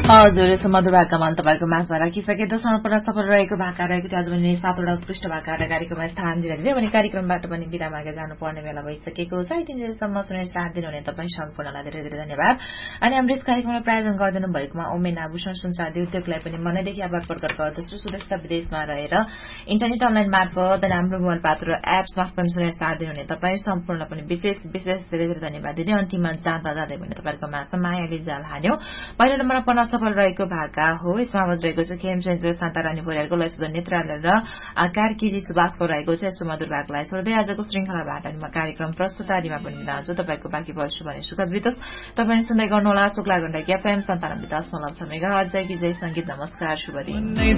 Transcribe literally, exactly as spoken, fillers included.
हजुर सुमधुर भाका मन तपाईँको माझमा राखिसके दशौं पटक सफल रहेको भाका रहेको थियो। आज भने सातवटा उत्कृष्ट भाका कार्यक्रममा स्थान दिएर दियो भने कार्यक्रमबाट पनि बिदा मागेर जानुपर्ने बेला भइसकेको छ। यतिन्जेलसम्म सुनेर साथ दिनुहुने तपाईँ सम्पूर्णलाई धेरै धेरै धन्यवाद। अनि हाम्रो यस कार्यक्रमलाई प्रायोजन गरिदिनु भएकोमा उमेन आभूषण संसार उद्योगलाई पनि मनैदेखि आभार प्रकट गर्दछु। सुदेश विदेशमा रहेर इन्टरनेट अनलाइन मार्फत हाम्रो मोबाइल पात्र एप्स मार्फत सुनेर साथ दिनुहुने तपाईँ सम्पूर्ण पनि विशेष विशेष धेरै धेरै धन्यवाद दिने। अन्तिममा जाँदा जाँदै भने तपाईँको माझमा मायाले जाल हान्यो। पहिलो नम्बरमा पन सफल रहेको भाका हो। यसमा आवाज रहेको छ खेम सेन्चुर शान्तारानी परियारको लयसुदन नेत्रालय र कार्कीजी सुभाषको रहेको छ। यस्तो मधुर भागलाई छोड्दै आजको श्रृंखलाबाट म कार्यक्रम प्रस्तुतारीमा पनि बिदा हुन्छु। तपाईँको बाँकी बस्छु भने सुखद बितोस्। तपाईँ सुन्दै गर्नुहोला शुक्ला गण्डकी एफएम सन्तानब्बे दशमलव छ मेगाहर्ज। जय की जय संगीत। नमस्कार, शुभ दिन।